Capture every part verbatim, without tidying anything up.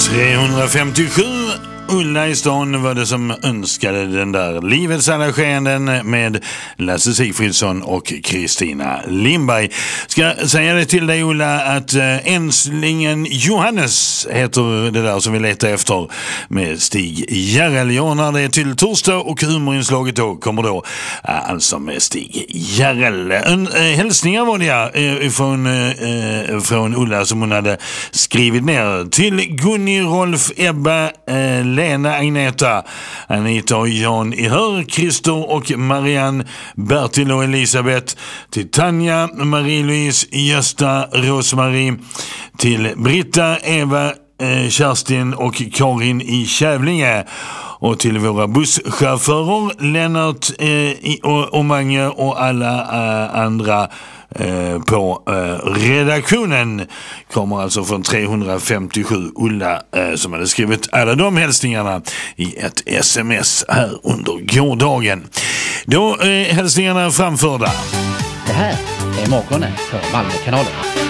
trehundrafemtiosju. Ulla i stan var det som önskade den där livets alla skeenden med Lasse Sigfridsson och Kristina Lindberg. Ska säga det till dig, Ulla, att äh, Enslingen Johannes heter det där som vi letar efter med Stig Järrel. Ja, när det är till torsdag och humorinslaget då kommer då äh, alltså med Stig Järrel. En, äh, hälsningar var det ja, äh, från, äh, från Ulla som hon hade skrivit ner till Gunni, Rolf, Ebba, äh, Lena, Agneta, Anita och Jan i Hör, Christer och Marianne, Bertil och Elisabeth, till Tanja, Marie-Louise, Gösta, Rosmarie, till Britta, Eva, eh, Kerstin och Karin i Kävlinge, och till våra busschaufförer Lennart eh, och, och Mange och alla eh, andra Eh, på eh, redaktionen. Kommer alltså från trehundrafemtiosju. Ulla eh, som hade skrivit alla de hälsningarna i ett sms här under gårdagen. Då är eh, hälsningarna framförda. Det här är morgonen för Malmökanalen.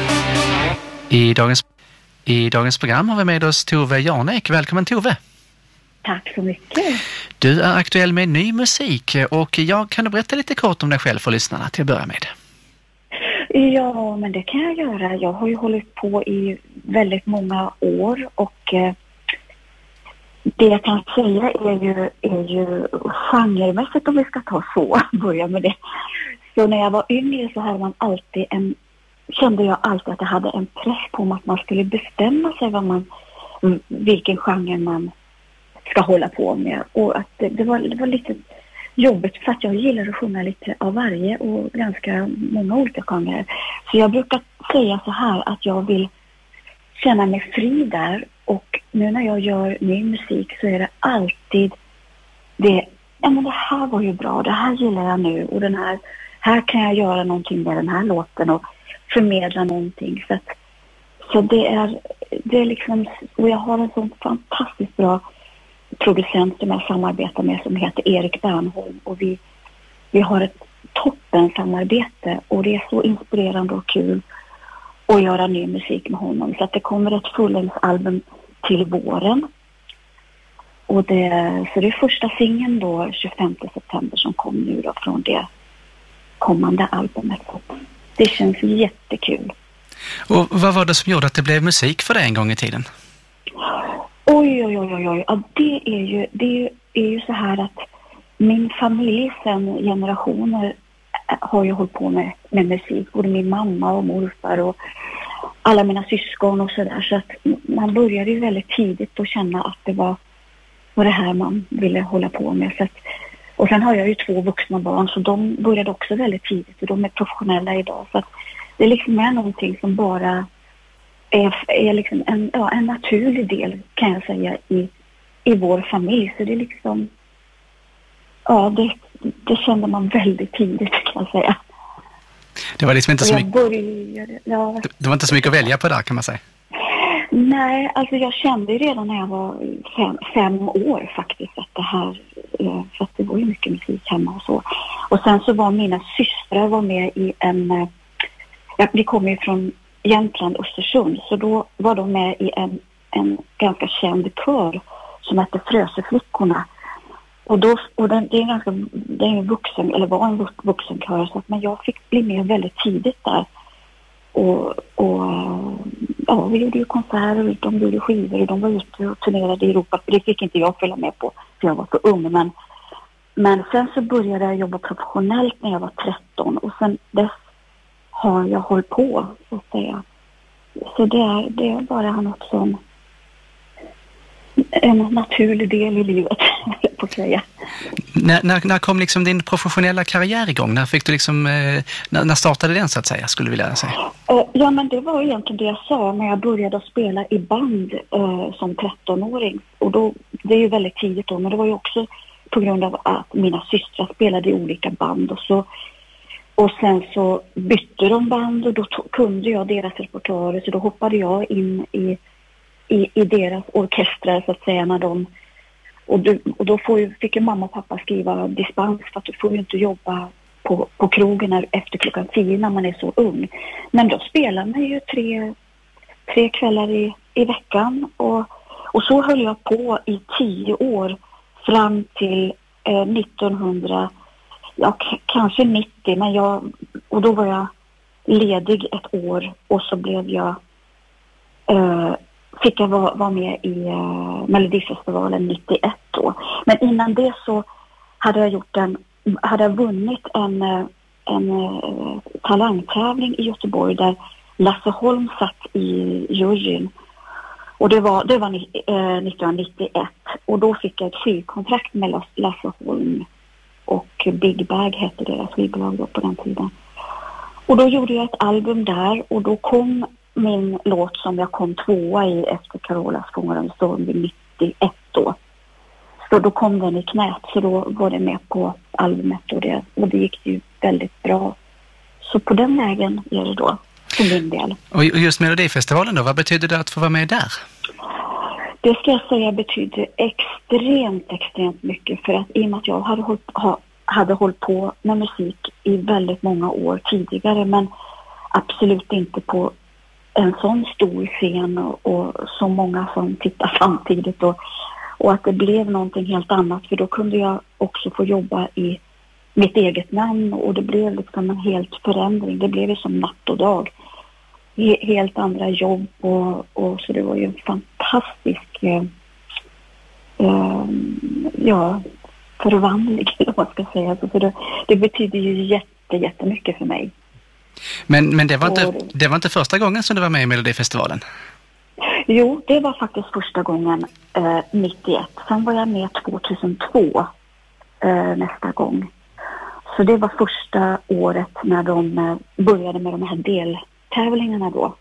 I dagens, I dagens program har vi med oss Tove Jarnek. Välkommen Tove. Tack så mycket. Du är aktuell med ny musik och jag kan du berätta lite kort om dig själv för lyssnarna till att börja med. Ja, men det kan jag göra. Jag har ju hållit på i väldigt många år och eh, det jag kan säga är ju, är ju genremässigt, om vi ska ta så, börja med det. Så när jag var yngre så hade man alltid en, kände jag alltid att jag hade en press på mig att man skulle bestämma sig vad man, vilken genre man ska hålla på med. Och att det, det, var, det var lite jobbigt för att jag gillar att sjunga lite av varje och ganska många olika genrer. Så jag brukar säga så här att jag vill känna mig fri där, och nu när jag gör ny musik så är det alltid det, ja men det här var ju bra, det här gillar jag nu, och den här, här kan jag göra någonting med den här låten och förmedla någonting. Så, att, så det är, det är liksom, och jag har en sån fantastiskt bra producent som jag samarbetar med som heter Erik Bernholm, och vi, vi har ett toppen samarbete och det är så inspirerande och kul att göra ny musik med honom. Så att det kommer ett fullängdsalbum till våren, och det, så det är första singeln då tjugofemte september som kom nu då från det kommande albumet. Det känns jättekul. Och vad var det som gjorde att det blev musik för dig en gång i tiden? Oj, oj, oj, oj. Ja, det är ju, det är ju så här att min familj sedan generationer har ju hållit på med, med musik. Både min mamma och morfar och alla mina syskon och sådär. Så att man började ju väldigt tidigt att känna att det var, var det här man ville hålla på med. Så att, och sen har jag ju två vuxna barn, så de började också väldigt tidigt och de är professionella idag. Så att det liksom är någonting som bara är, är liksom en, ja, en naturlig del, kan jag säga, i, i vår familj. Så det är liksom, ja, det, det kände man väldigt tidigt, kan jag säga. Det var liksom inte så mycket, började, ja. det var inte så mycket att välja på där, kan man säga. Nej, alltså jag kände ju redan när jag var fem, fem år faktiskt att det här, för att det var ju mycket musik hemma och så. Och sen så var mina systrar var med i en, ja, vi kommer ju från Jämtland, Östersund, så då var de med i en, en ganska känd kör som hette Fröseflickorna. Och då, och den, det är en ganska, det är en vuxen, eller var en vuxen kör, så att, men jag fick bli med väldigt tidigt där. Och, och ja, vi gjorde ju konserter, de gjorde skivor och de var ute och turnerade i Europa. Det fick inte jag följa med på för jag var för ung. Men, men sen så började jag jobba professionellt när jag var tretton. Och sen dess har jag hållit på, så att säga. Så det är, det är bara något som en naturlig del i livet, på att säga. När, när, när kom liksom din professionella karriär igång? När fick du liksom, eh, när, när startade den, så att säga, skulle du vilja säga? Ja, men det var egentligen det jag sa när jag började spela i band eh, som trettonåring. Och då, det är ju väldigt tidigt då, men det var ju också på grund av att mina systrar spelade i olika band. Och, så, och sen så bytte de band och då to- kunde jag deras repertoarer, så då hoppade jag in i, i, i deras orkestrar, så att säga, när de... Och, du, och då får ju, fick ju mamma och pappa skriva dispens för att du får ju inte jobba på, på krogen efter klockan tio när man är så ung. Men då spelar man ju tre, tre kvällar i, i veckan och, Och så höll jag på i tio år fram till eh, nittonhundra, ja, k- kanske nittio, men jag, och då var jag ledig ett år och så blev jag, eh, fick jag vara, vara med i eh, Melodifestivalen nittioett då. Men innan det så hade jag gjort en, hade jag vunnit en, en uh, talangtävling i Göteborg där Lasse Holm satt i juryn. Och det var, det var uh, nittonhundranittioett. Och då fick jag ett skivkontrakt med Lasse Holm och Big Bag hette deras skivbolag då på den tiden. Och då gjorde jag ett album där och då kom min låt som jag kom tvåa i efter Carolas Fångar av storm vid nittioett då. Så då kom den i knät, så då var det med på albumet och det, och det gick ju väldigt bra. Så på den vägen är det då, för min del. Och just Melodifestivalen då, vad betyder det att få vara med där? Det ska jag säga betyder extremt, extremt mycket. För att i och med att jag hade hållit, ha, hade hållit på med musik i väldigt många år tidigare, men absolut inte på en sån stor scen och, och så många som tittar samtidigt och Och att det blev någonting helt annat, för då kunde jag också få jobba i mitt eget namn och det blev liksom en helt förändring. Det blev ju som natt och dag. He- helt andra jobb och, och så det var ju en fantastisk eh, eh, ja, förvandling eller vad man ska säga. Så för det, det betyder ju jätte, jättemycket för mig. Men, men det, var inte, det var inte första gången som du var med i Melodifestivalen? Jo, det var faktiskt första gången eh, nittioett. Sen var jag med tjugohundratvå eh, nästa gång. Så det var första året när de eh, började med de här deltävlingarna då.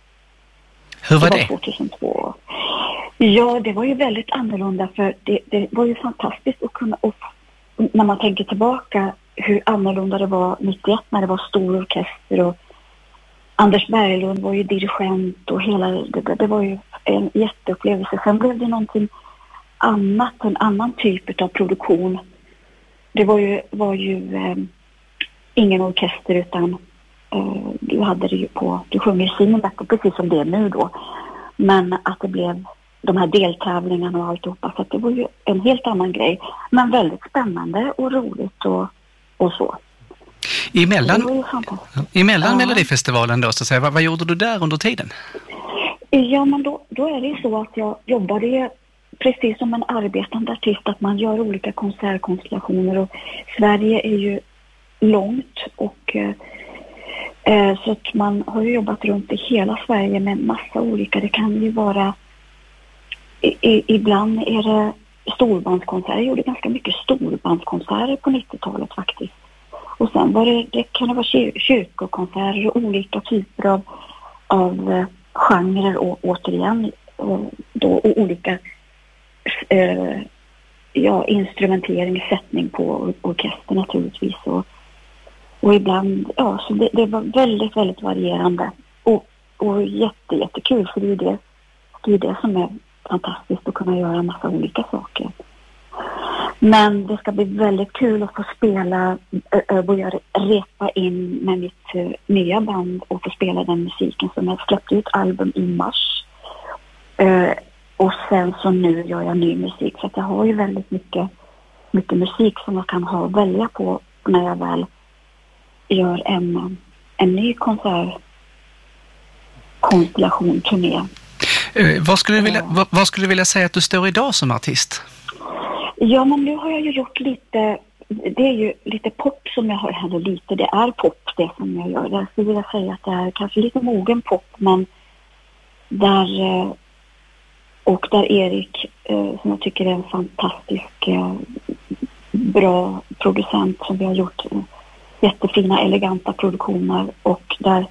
Hur var det? Det var tjugohundratvå. Ja, det var ju väldigt annorlunda för det, det var ju fantastiskt att kunna, och när man tänker tillbaka hur annorlunda det var nittioett när det var stor orkester och Anders Berglund var ju dirigent och hela det, det var ju en jätteupplevelse. Sen blev det någonting annat, en annan typ av produktion. Det var ju, var ju eh, ingen orkester utan eh, du hade det ju på, du sjunger Sinemäck precis som det är nu då. Men att det blev de här deltävlingarna och alltihopa, så att det var ju en helt annan grej. Men väldigt spännande och roligt och, och så. Emellan, emellan ja. Melodifestivalen då, så att säga, vad, vad gjorde du där under tiden? Ja, men då, då är det ju så att jag jobbade precis som en arbetande artist, att man gör olika konsertkonstellationer och Sverige är ju långt och eh, så att man har ju jobbat runt i hela Sverige med massa olika, det kan ju vara i, i, ibland är det storbandskonserter, jag gjorde ganska mycket storbandskonserter på nittiotalet faktiskt. Och sen var det, det kan det vara kyr- kyrkokonserter och olika typer av, av eh, genrer och återigen och, då, och olika eh, ja, instrumentering, sättning på orkester naturligtvis. Och, och ibland, ja, så det, det var väldigt, väldigt varierande och, och jätte, jättekul, för det är det, det är det som är fantastiskt att kunna göra en massa olika saker. Men det ska bli väldigt kul att få spela och börja repa in med mitt uh, nya band och få spela den musiken som jag släppte ut album i mars. Uh, och sen så nu gör jag ny musik, så att jag har ju väldigt mycket, mycket musik som jag kan ha och välja på när jag väl gör en, en ny konsertkonstellation, turné. Uh, vad, skulle du vilja, uh. vad, vad skulle du vilja säga att du står idag som artist? Ja, men nu har jag ju gjort lite, det är ju lite pop som jag har, eller lite, det är pop det som jag gör. Jag skulle vilja säga att det är kanske lite mogen pop, men där, och där Erik, som jag tycker är en fantastisk bra producent, som vi har gjort jättefina, eleganta produktioner, och där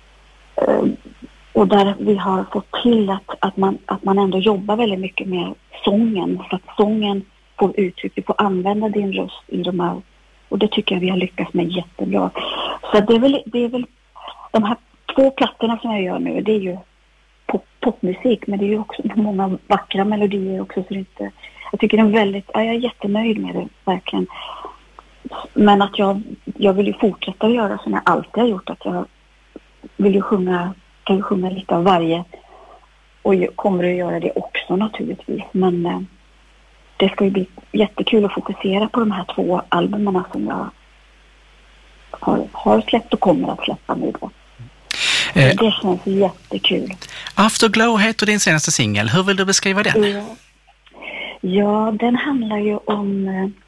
och där vi har fått till att, att, man, att man ändå jobbar väldigt mycket med sången, så att sången får uttryck, du får använda din röst i de här, och det tycker jag vi har lyckats med jättebra. Så det är väl, det är väl de här två plattorna som jag gör nu, det är ju pop, popmusik, men det är ju också många vackra melodier också, så det är inte, jag tycker det är väldigt, ja, jag är jättenöjd med det, verkligen. Men att jag, jag vill ju fortsätta att göra som jag alltid har gjort, att jag vill ju sjunga, kan ju sjunga lite av varje och kommer att göra det också naturligtvis. Men eh, det ska ju bli jättekul att fokusera på de här två albumerna som jag har, har släppt och kommer att släppa nu då. Eh, det känns jättekul. Afterglow heter din senaste singel. Hur vill du beskriva den? Ja, ja den handlar ju om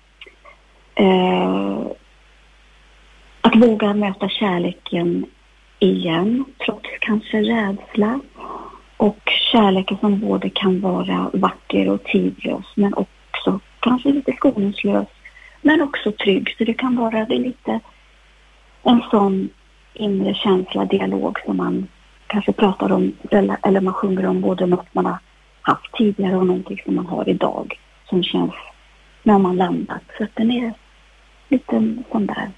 eh, att våga möta kärleken igen, trots kanske rädsla. Och kärleken som både kan vara vacker och tidlös, men också kanske lite skoningslös, men också trygg. Så det kan vara det lite en sån inre känsla, dialog som man kanske pratar om, eller, eller man sjunger om både något man har haft tidigare och någonting som man har idag som känns när man landat. Så att den är lite en sån där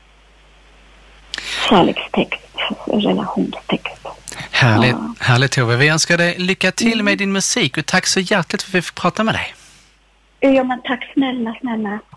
kärlekstext, relationstext. Härligt, ja. Härligt Tove. Vi önskar dig lycka till mm. med din musik och tack så hjärtligt för att vi fick prata med dig. Ja, men tack snälla, snälla.